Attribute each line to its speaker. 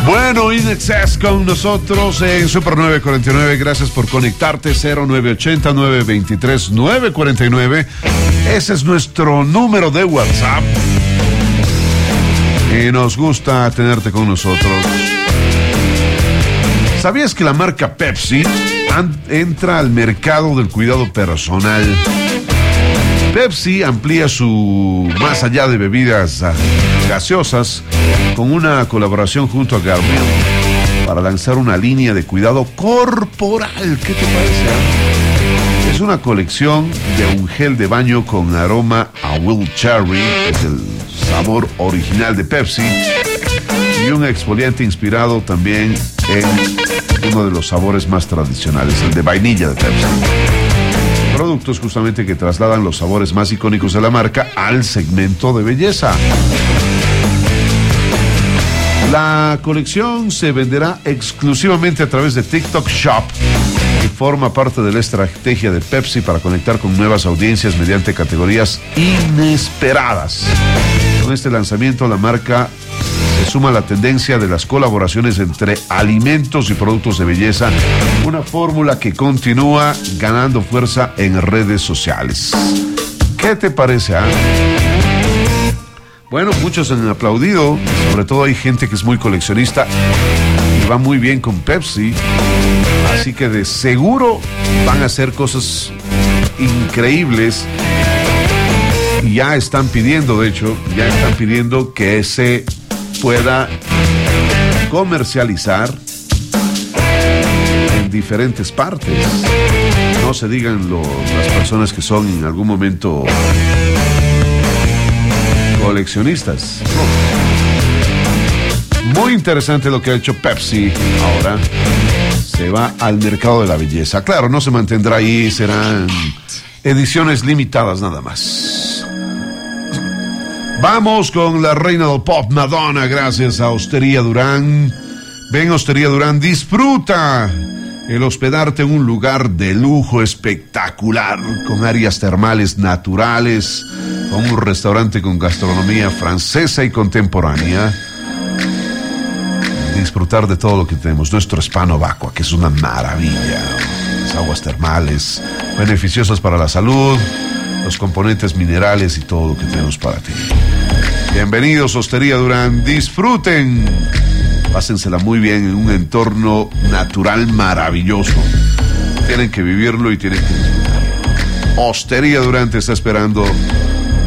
Speaker 1: Bueno, In Excess con nosotros en Super 949. Gracias por conectarte. 0980-923-949. Ese es nuestro número de WhatsApp. Y nos gusta tenerte con nosotros. ¿Sabías que la marca Pepsi entra al mercado del cuidado personal? Pepsi amplía su más allá de bebidas gaseosas con una colaboración junto a Garnier para lanzar una línea de cuidado corporal. ¿Qué te parece? Es una colección de un gel de baño con aroma a Wild Cherry, que es el sabor original de Pepsi, y un exfoliante inspirado también en uno de los sabores más tradicionales, el de vainilla de Pepsi. Productos justamente que trasladan los sabores más icónicos de la marca al segmento de belleza. La colección se venderá exclusivamente a través de TikTok Shop y forma parte de la estrategia de Pepsi para conectar con nuevas audiencias mediante categorías inesperadas. Con este lanzamiento, la marca se suma a la tendencia de las colaboraciones entre alimentos y productos de belleza, una fórmula que continúa ganando fuerza en redes sociales. ¿Qué te parece, Bueno, muchos han aplaudido, sobre todo hay gente que es muy coleccionista y va muy bien con Pepsi, así que de seguro van a hacer cosas increíbles. Y ya están pidiendo, de hecho, que se pueda comercializar en diferentes partes. No se digan las personas que son en algún momento coleccionistas. No. Muy interesante lo que ha hecho Pepsi. Ahora se va al mercado de la belleza. Claro, no se mantendrá ahí, serán ediciones limitadas nada más. Vamos con la reina del pop, Madonna, gracias a Hostería Durán. Ven, Hostería Durán, disfruta el hospedarte en un lugar de lujo espectacular, con áreas termales naturales, con un restaurante con gastronomía francesa y contemporánea. Disfrutar de todo lo que tenemos, nuestro spa Novacqua, que es una maravilla. Las aguas termales, beneficiosas para la salud, los componentes minerales y todo lo que tenemos para ti. Bienvenidos, Hostería Durán, disfruten, pásensela muy bien en un entorno natural maravilloso. Tienen que vivirlo y tienen que disfrutarlo. Hostería Durán te está esperando